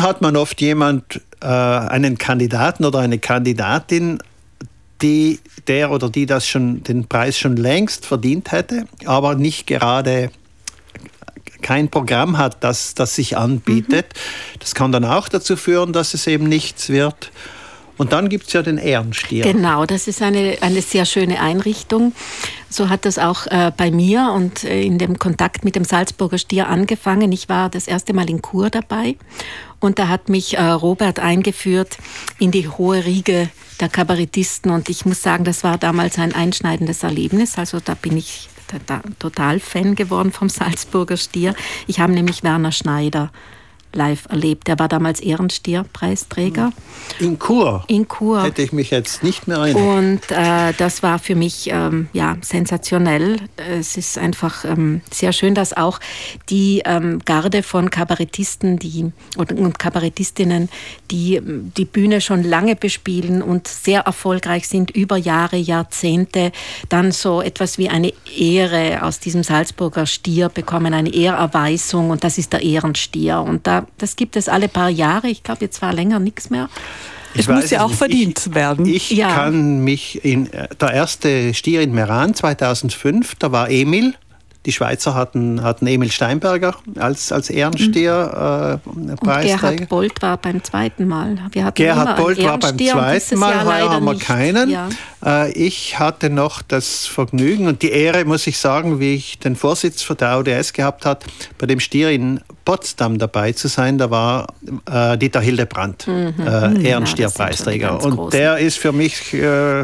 dann hat man oft einen Kandidaten oder eine Kandidatin, der oder die den Preis schon längst verdient hätte, aber nicht gerade kein Programm hat, das sich anbietet. Das kann dann auch dazu führen, dass es eben nichts wird. Und dann gibt es ja den Ehrenstier. Genau, das ist eine sehr schöne Einrichtung. So hat das auch bei mir und in dem Kontakt mit dem Salzburger Stier angefangen. Ich war das erste Mal in Chur dabei und da hat mich Robert eingeführt in die hohe Riege der Kabarettisten. Und ich muss sagen, das war damals ein einschneidendes Erlebnis. Also da bin ich total Fan geworden vom Salzburger Stier. Ich habe nämlich Werner Schneider live erlebt. Der war damals Ehrenstier-Preisträger. In Chur? In Chur. Hätte ich mich jetzt nicht mehr erinnert. Und das war für mich sensationell. Es ist einfach sehr schön, dass auch die Garde von Kabarettisten und Kabarettistinnen, die die Bühne schon lange bespielen und sehr erfolgreich sind, über Jahre, Jahrzehnte, dann so etwas wie eine Ehre aus diesem Salzburger Stier bekommen, eine Ehrerweisung, und das ist der Ehrenstier. Und das gibt es alle paar Jahre. Ich glaube, jetzt war länger nichts mehr. Es muss ja auch verdient werden. Ich kann mich der erste Stier in Meran 2005, da war Emil. Die Schweizer hatten Emil Steinberger als Ehrenstier Preisträger. Gerhard Bolt war beim zweiten Mal. Gerhard Bolt war beim zweiten Mal, heuer haben wir keinen. Ja. Ich hatte noch das Vergnügen und die Ehre, muss ich sagen, wie ich den Vorsitz für der ODS gehabt habe, bei dem Stier in Potsdam dabei zu sein. Da war Dieter Hildebrandt Ehrensstier-Preisträger. Und der ist für mich...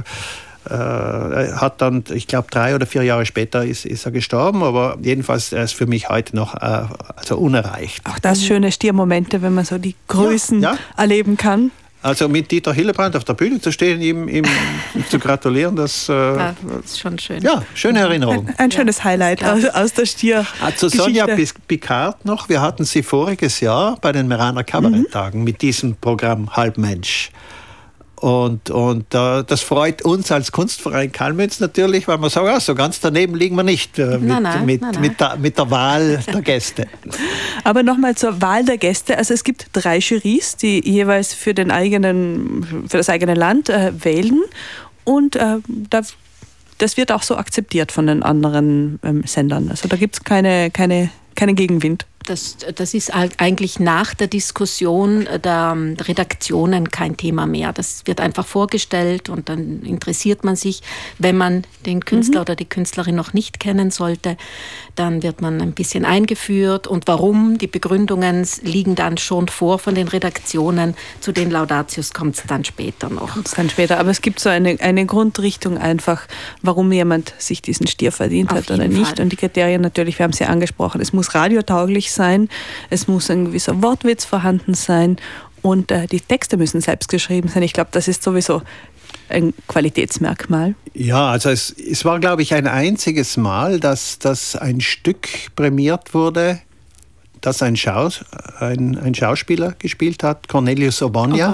hat dann, ich glaube 3 oder 4 Jahre später ist er gestorben, aber jedenfalls er ist für mich heute noch unerreicht. Auch das schöne Stiermomente, wenn man so die Größen erleben kann. Also mit Dieter Hildebrandt auf der Bühne zu stehen, ihm zu gratulieren, das ist schon schön. Ja, schöne Erinnerung. Ein schönes Highlight aus der Stier. Also Sonja Picard noch, wir hatten sie voriges Jahr bei den Meraner Kabaretttagen mit diesem Programm Halbmensch. Und das freut uns als Kunstverein Kalmünz natürlich, weil wir sagen, so ganz daneben liegen wir nicht mit der Wahl der Gäste. Aber nochmal zur Wahl der Gäste. Also es gibt 3 Jurys, die jeweils für das eigene Land wählen. Und das wird auch so akzeptiert von den anderen Sendern. Also da gibt es keinen Gegenwind. Das ist eigentlich nach der Diskussion der Redaktionen kein Thema mehr. Das wird einfach vorgestellt und dann interessiert man sich. Wenn man den Künstler oder die Künstlerin noch nicht kennen sollte, dann wird man ein bisschen eingeführt. Und warum? Die Begründungen liegen dann schon vor von den Redaktionen. Zu den Laudatius kommt es dann später noch. Aber es gibt so eine Grundrichtung einfach, warum jemand sich diesen Stier verdient hat oder nicht. Fall. Und die Kriterien natürlich, wir haben sie angesprochen. Es muss radiotauglich sein, es muss ein gewisser Wortwitz vorhanden sein und die Texte müssen selbst geschrieben sein. Ich glaube, das ist sowieso ein Qualitätsmerkmal. Ja, also es war, glaube ich, ein einziges Mal, dass ein Stück prämiert wurde, das ein Schauspieler gespielt hat, Cornelius Obonia.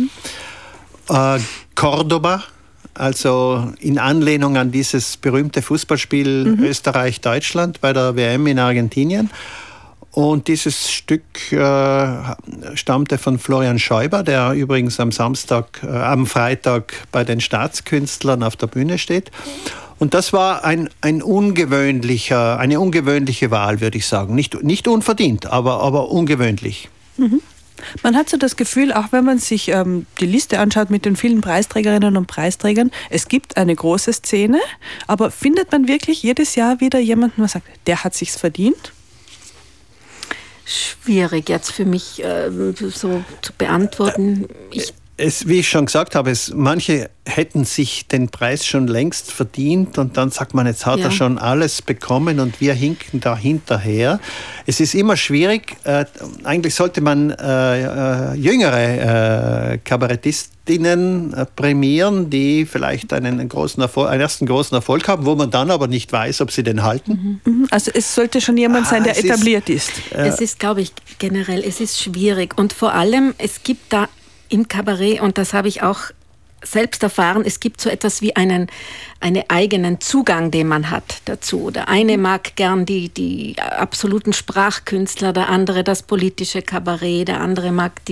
Cordoba, also in Anlehnung an dieses berühmte Fußballspiel Österreich-Deutschland bei der WM in Argentinien. Und dieses Stück stammte von Florian Schäuber, der übrigens am Freitag bei den Staatskünstlern auf der Bühne steht. Und das war eine ungewöhnliche Wahl, würde ich sagen. Nicht unverdient, aber ungewöhnlich. Mhm. Man hat so das Gefühl, auch wenn man sich die Liste anschaut mit den vielen Preisträgerinnen und Preisträgern, es gibt eine große Szene, aber findet man wirklich jedes Jahr wieder jemanden, der sagt, der hat sich's verdient? Schwierig jetzt für mich so zu beantworten. Wie ich schon gesagt habe, manche hätten sich den Preis schon längst verdient und dann sagt man, jetzt hat er schon alles bekommen und wir hinken da hinterher. Es ist immer schwierig. Eigentlich sollte man jüngere Kabarettistinnen prämieren, die vielleicht einen ersten großen Erfolg haben, wo man dann aber nicht weiß, ob sie den halten. Also es sollte schon jemand sein, der etabliert ist. Es ist, glaube ich, generell, es ist schwierig und vor allem, es gibt da im Kabarett, und das habe ich auch selbst erfahren, es gibt so etwas wie einen eigenen Zugang, den man hat dazu. Der eine mag gern die absoluten Sprachkünstler, der andere das politische Kabarett, der andere mag